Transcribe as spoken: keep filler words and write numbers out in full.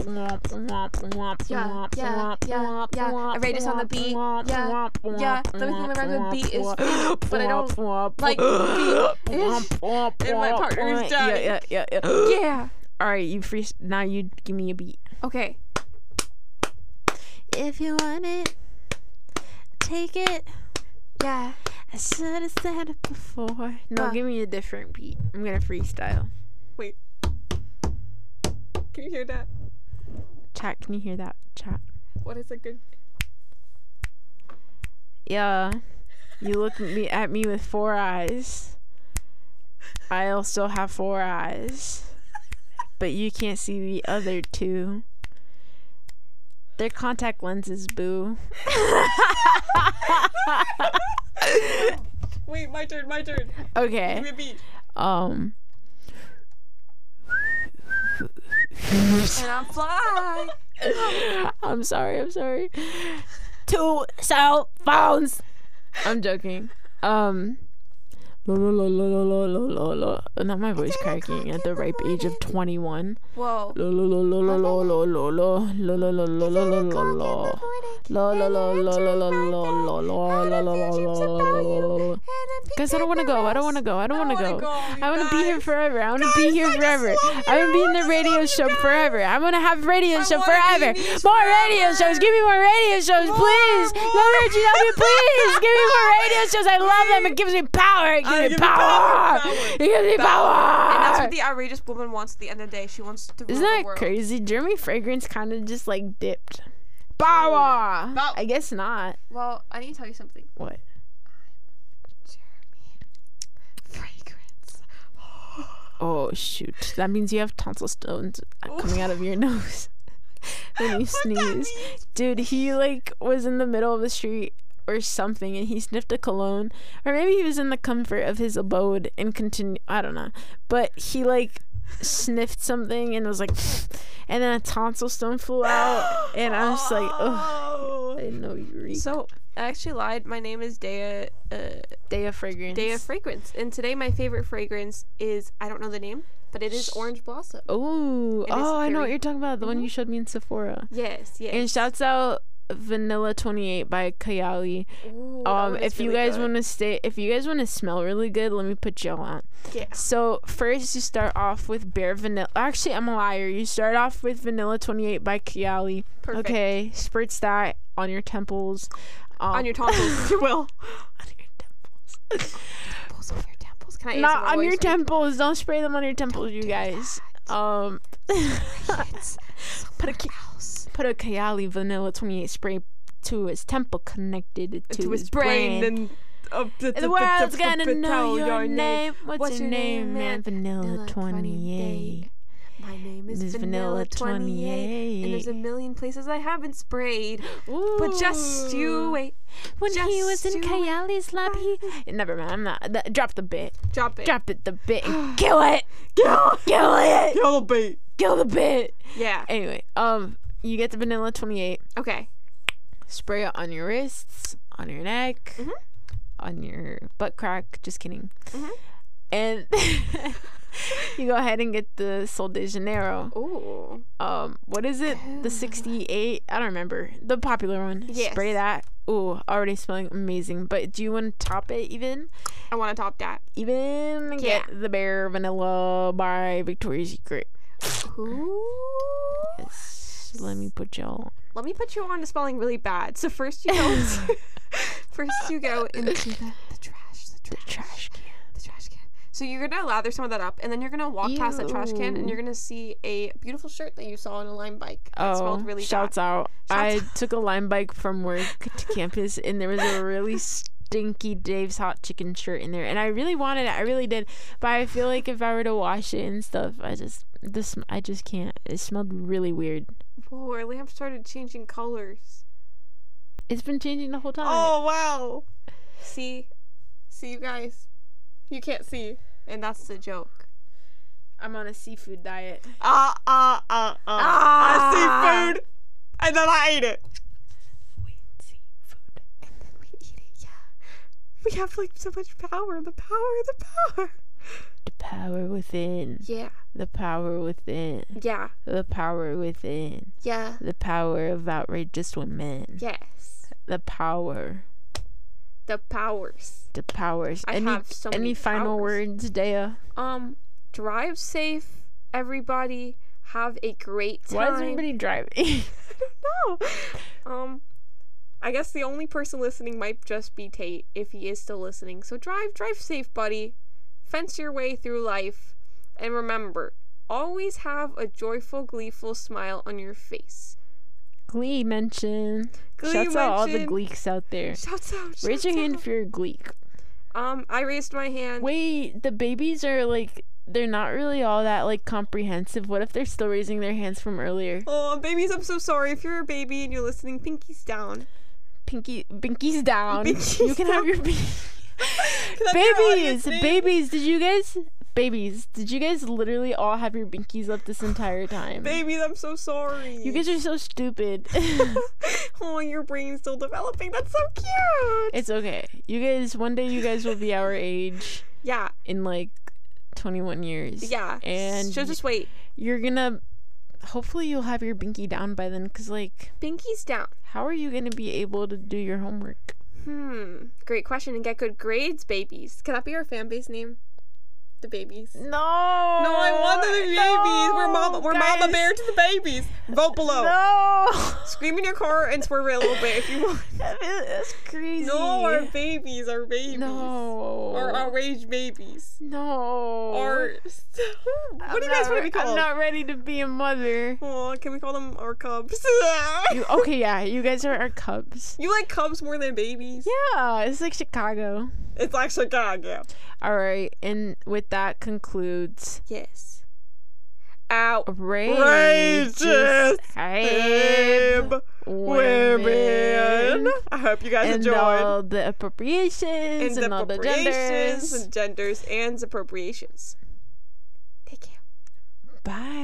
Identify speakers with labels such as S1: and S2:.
S1: Yeah, yeah, yeah, yeah. I rate this on the beat. Yeah, yeah. Let me come around the beat is beat, but I don't like the beat. And my partner is dying.
S2: Yeah, yeah, yeah, yeah.
S1: Yeah.
S2: All right, you free. Now you give me a beat.
S1: Okay.
S2: If you want it, take it.
S1: Yeah.
S2: I should have said it before. No,
S1: Uh.
S2: give me a different beat. I'm gonna freestyle.
S1: Wait. Can you hear that?
S2: Chat, can you hear that? Chat.
S1: What is a good?
S2: Yeah. You look at me at me with four eyes. I also have four eyes. But you can't see the other two. They're contact lenses, boo.
S1: Wait, my turn, my turn.
S2: Okay.
S1: Give me a beat.
S2: Um.
S1: And I'm fly.
S2: I'm sorry, I'm sorry. Two cell phones. I'm joking. Um. Lo, lo, lo, lo, lo, lo, lo, lo. Not my voice cracking at the ripe age of twenty-one.
S1: Whoa.
S2: Lo, lo, lo, lo, lo, lo, lo, lo, lo, lo, lo, lo, lo, lo, lo, lo. Lo, lo, lo, lo, lo, lo, lo, lo, lo, lo, lo, lo. Guys, I don't want to go. I don't want to go. I don't want to go. I want to be here forever. I want to be here forever. I want to be in the radio show forever. I want to have radio show forever. More radio shows. Give me more radio shows, please. W G W, please. Give me more radio shows. I love them. It gives me power. It gives me power. It gives me power.
S1: And that's what the outrageous woman wants at the end of the day. She wants to rule
S2: Isn't
S1: the
S2: that
S1: world.
S2: crazy? Jeremy Fragrance kind of just like dipped. Power.
S1: Bow.
S2: I guess not.
S1: Well, I need to tell you something.
S2: What?
S1: Jeremy Fragrance.
S2: Oh shoot! That means you have tonsil stones coming out of your nose when you sneeze, dude. He like was in the middle of the street or something, and he sniffed a cologne, or maybe he was in the comfort of his abode and continue. I don't know, but he like sniffed something and was like, and then a tonsil stone flew out, and I was just like, oh, I didn't know you reeked.
S1: So I actually lied. My name is Dea. Uh,
S2: Dea Fragrance.
S1: Dea Fragrance, and today my favorite fragrance is I don't know the name, but it is Orange Blossom.
S2: Oh,
S1: It is
S2: oh, I know what
S1: very-
S2: you're talking about. The one you showed me in Sephora.
S1: Yes, yes.
S2: And shouts out Vanilla twenty-eight by Kayali.
S1: Ooh, that
S2: Um,
S1: one is
S2: if you
S1: really
S2: guys
S1: good.
S2: want to stay, if you guys want to smell really good, let me put y'all on.
S1: Yeah.
S2: So first, you start off with Bare Vanilla. Actually, I'm a liar. You start off with Vanilla twenty-eight by Kayali.
S1: Perfect.
S2: Okay, spritz that on your temples. Um,
S1: On your tonsils, if you will.
S2: on your temples.
S1: Temples on your temples. Can I
S2: Not
S1: A S M R
S2: on your
S1: voice for you?
S2: temples. Don't spray them on your temples, you guys. Um, put a K- put a Kayali Vanilla twenty-eight spray to his temple, connected to,
S1: to his brain, and uh,
S2: And the world's gonna know your name. What's, your name, man? Vanilla twenty-eight.
S1: My name is
S2: This is
S1: Vanilla
S2: Vanilla
S1: twenty-eight, and there's a million places I haven't sprayed.
S2: Ooh.
S1: But just you wait.
S2: When he was
S1: just
S2: in
S1: you
S2: Kayali's lab, he never mind. I'm not. Th- drop the bit.
S1: Drop it.
S2: Drop it. The bit and kill it. Kill. Kill it.
S1: Kill the bait.
S2: Kill the bit.
S1: Yeah.
S2: Anyway, um, you get the Vanilla twenty-eight.
S1: Okay.
S2: Spray it on your wrists, on your neck,
S1: Mhm.
S2: on your butt crack. Just kidding.
S1: Mhm.
S2: And you go ahead and get the Sol de Janeiro.
S1: Ooh.
S2: Um, what is it? The sixty-eight? I don't remember. The popular one.
S1: Yes.
S2: Spray that. Ooh, already smelling amazing. But do you want to top it even?
S1: I want to top that.
S2: Even
S1: Yeah.
S2: get the Bare Vanilla by Victoria's Secret.
S1: Ooh.
S2: Yes. Let me put y'all.
S1: Let me put you on to smelling really bad. So first you go into, first you go into the, the trash, the
S2: The
S1: trash,
S2: trash can.
S1: the trash can. So you're gonna lather some of that up, and then you're gonna walk past that trash can, and you're gonna see a beautiful shirt that you saw on a Lime bike that
S2: Oh,
S1: smelled really
S2: shouts
S1: bad.
S2: out.
S1: Shouts
S2: I
S1: out.
S2: took a Lime bike from work to campus, and there was a really stinky Dave's Hot Chicken shirt in there, and I really wanted it. I really did, but I feel like if I were to wash it and stuff, I just this I just can't. It smelled really weird.
S1: Whoa, our lamp started changing colors.
S2: It's been changing the whole time.
S1: Oh wow! See, see you guys. You can't see, and that's the joke.
S2: I'm on a seafood diet.
S1: Ah ah ah ah!
S2: Ah.
S1: I see food, and then I ate it.
S2: We eat seafood.
S1: And then we eat it. Yeah, we have like so much power. The power. The power.
S2: The power within.
S1: Yeah.
S2: The power within.
S1: Yeah.
S2: The power within.
S1: Yeah.
S2: The power of outrageous women.
S1: Yes.
S2: The power.
S1: The powers.
S2: The powers.
S1: I
S2: any
S1: have so many
S2: any final
S1: powers.
S2: words, Dea?
S1: Um, drive safe, everybody. Have a great time.
S2: Why is everybody driving?
S1: No. Um, I guess the only person listening might just be Tate, if he is still listening. So drive, drive safe, buddy. Fence your way through life. And remember, always have a joyful, gleeful smile on your face.
S2: Glee mention.
S1: Glee
S2: Shouts out all the
S1: mention.
S2: Gleeks out there.
S1: Shouts out.
S2: Raise
S1: shouts
S2: your hand
S1: out.
S2: if you're a Gleek.
S1: Um, I raised my hand.
S2: Wait, the babies are like, they're not really all that like comprehensive. What if they're still raising their hands from earlier?
S1: Oh, babies, I'm so sorry. If you're a baby and you're listening, pinkies down.
S2: Pinky, binkies down.
S1: Binkies
S2: you can have your be-
S1: Can I be your audience
S2: babies.
S1: name?
S2: Babies. Did you guys? Babies. Did you guys literally all have your binkies up this entire time?
S1: Babies, I'm so sorry.
S2: You guys are so stupid.
S1: Oh, your brain's still developing. That's so cute.
S2: It's okay. You guys. One day, you guys will be our age
S1: Yeah.
S2: in like twenty-one years.
S1: Yeah.
S2: And
S1: So just wait.
S2: you're gonna. Hopefully, you'll have your binky down by then. Cause like,
S1: Pinkies down.
S2: how are you gonna be able to do your homework?
S1: Hmm. Great question. And get good grades, babies. Can that be our fan base name? The babies.
S2: No.
S1: No, I want them to be babies. We're mama. We're
S2: guys.
S1: mama bear to the babies. Vote below.
S2: No.
S1: Scream in your car and swerve it a little bit if you want.
S2: That's crazy.
S1: No, our babies, our babies.
S2: No.
S1: Our outraged babies.
S2: No.
S1: Our.
S2: I'm
S1: What do you guys
S2: not
S1: want to
S2: re-
S1: be called?
S2: I'm not ready to be a mother.
S1: Oh, can we call them our cubs?
S2: You, okay, yeah, you guys are our cubs.
S1: You like cubs more than babies?
S2: Yeah, it's like Chicago.
S1: It's like Chicago.
S2: All right, and with that concludes
S1: Yes. Outrageous
S2: outrageous
S1: babe women. I hope you guys
S2: and
S1: enjoyed.
S2: all the appropriations and,
S1: And
S2: all the
S1: appropriations
S2: genders.
S1: and genders and appropriations. Take care.
S2: Bye.